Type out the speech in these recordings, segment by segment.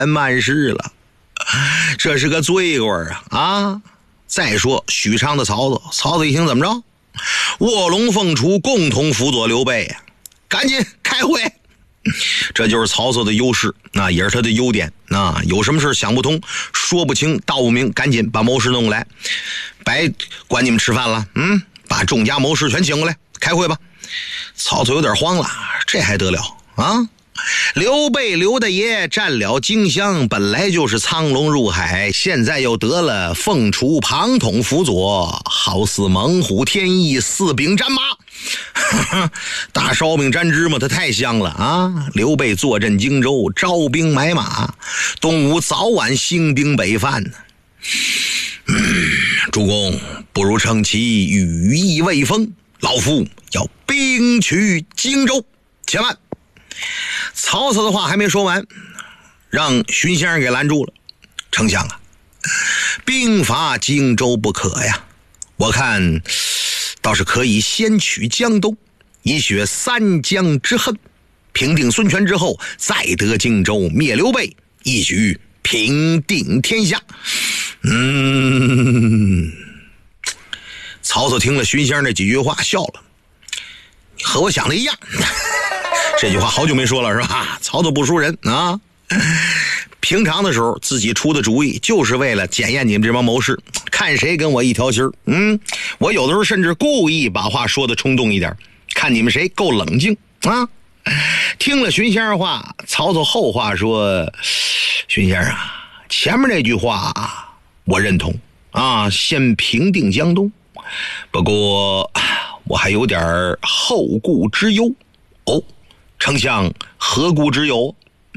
慢事了，这是个罪过啊！再说许昌的曹操一听怎么着，卧龙凤雏共同辅佐刘备，赶紧开会。这就是曹操的优势，也是他的优点。有什么事想不通，说不清道不明，赶紧把谋士弄来，白管你们吃饭了。把众家谋士全请过来开会吧。曹操有点慌了，这还得了啊！刘备刘大爷占了荆襄，本来就是苍龙入海，现在又得了凤雏庞统辅佐，好似猛虎添翼，四柄战马。大烧饼沾芝麻，他太香了啊！刘备坐镇荆州，招兵买马，东吴早晚兴兵北犯呢。主公不如乘其羽翼未丰，老夫要兵取荆州。且慢，曹操的话还没说完，让荀先生给拦住了。丞相啊，兵伐荆州不可呀，我看倒是可以先取江东，以雪三江之恨，平定孙权之后，再得荆州，灭刘备，一举平定天下。曹操听了荀先生那几句话笑了，和我想的一样。这句话好久没说了是吧？曹操不输人啊！平常的时候自己出的主意就是为了检验你们这帮谋士，看谁跟我一条心。我有的时候甚至故意把话说的冲动一点，看你们谁够冷静啊！听了荀先生话，曹操后话说：荀先生啊，前面那句话我认同啊，先平定江东，不过我还有点后顾之忧。哦，丞相何故之忧？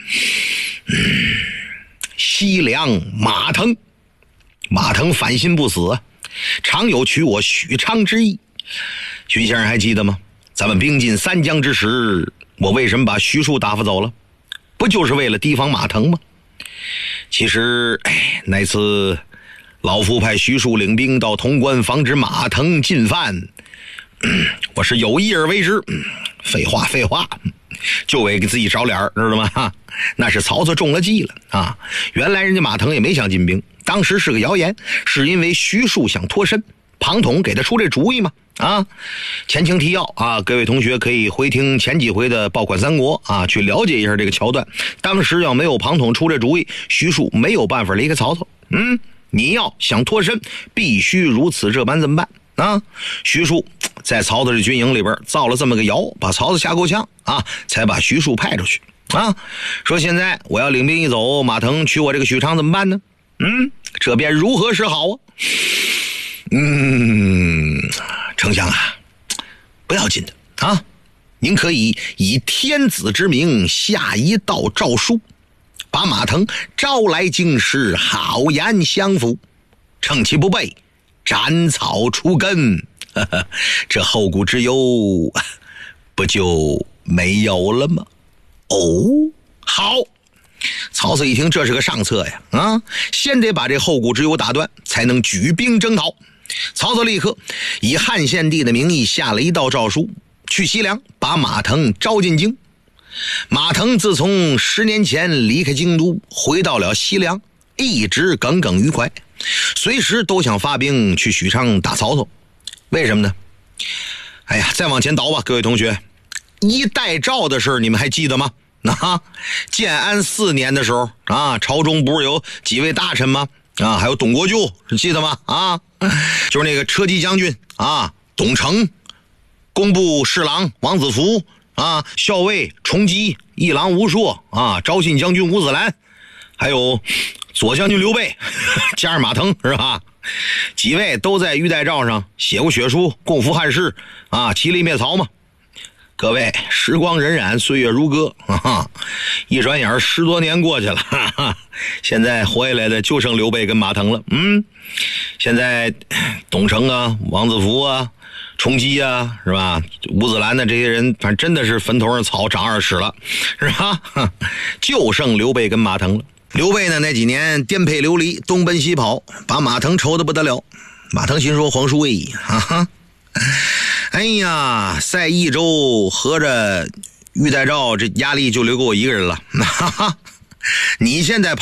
西凉马腾反心不死，常有取我许昌之意。荀先生还记得吗？咱们兵进三江之时，我为什么把徐庶打发走了？不就是为了提防马腾吗？其实那次老夫派徐庶领兵到潼关防止马腾进犯，我是有意而为之。废话，就为给自己找脸，知道吗？那是曹操中了计了啊！原来人家马腾也没想进兵，当时是个谣言，是因为徐庶想脱身，庞统给他出这主意嘛啊！前情提要啊，各位同学可以回听前几回的爆款三国啊，去了解一下这个桥段。当时要没有庞统出这主意，徐庶没有办法离开曹操。你要想脱身，必须如此这般怎么办啊？徐庶在曹操的军营里边造了这么个谣，把曹操吓够呛啊，才把徐庶派出去啊。说现在我要领兵一走，马腾取我这个许昌怎么办呢？这便如何是好啊？丞相啊，不要紧的啊，您可以以天子之名下一道诏书，把马腾招来京师，好言相辅，趁其不备，斩草除根。这后顾之忧不就没有了吗？哦，好。曹操一听这是个上策呀，先得把这后顾之忧打断，才能举兵征讨。曹操立刻以汉献帝的名义下了一道诏书，去西凉把马腾招进京。马腾自从10年前离开京都，回到了西凉，一直耿耿于怀，随时都想发兵去许昌打曹操。为什么呢？再往前倒吧，各位同学，一代诏的事你们还记得吗？建安4年的时候啊，朝中不是有几位大臣吗？还有董国舅，记得吗？就是那个车骑将军董承，工部侍郎王子服校尉崇基，议郎吴硕昭信将军吴子兰，还有左将军刘备，加上马腾，是吧？几位都在玉带诏上写过血书，共扶汉室齐力灭曹嘛。各位，时光荏苒，岁月如歌一转眼10多年过去了现在活下来的就剩刘备跟马腾了。现在董承王子服崇基是吧？吴子兰的这些人，反正真的是坟头上草长2尺了，是吧？就剩刘备跟马腾了。刘备呢，那几年颠沛流离，东奔西跑，把马腾愁得不得了。马腾心说皇叔未矣在益州合着玉带诏，这压力就留给我一个人了你现在